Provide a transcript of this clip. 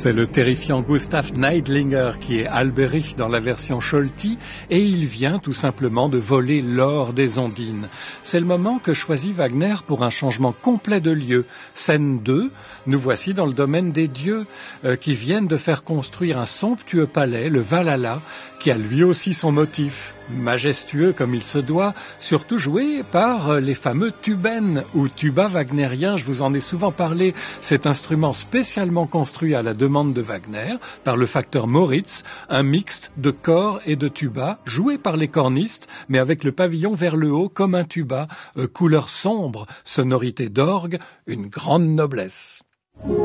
C'est le terrifiant Gustav Neidlinger qui est Alberich dans la version Scholti et il vient tout simplement de voler l'or des Ondines. C'est le moment que choisit Wagner pour un changement complet de lieu. Scène 2, nous voici dans le domaine des dieux qui viennent de faire construire un somptueux palais, le Valhalla, qui a lui aussi son motif. Majestueux comme il se doit, surtout joué par les fameux tuben ou tuba wagnériens. Je vous en ai souvent parlé, cet instrument spécialement construit à la demande de Wagner par le facteur Moritz, un mixte de cor et de tuba joué par les cornistes mais avec le pavillon vers le haut comme un tuba, couleur sombre, sonorité d'orgue, une grande noblesse.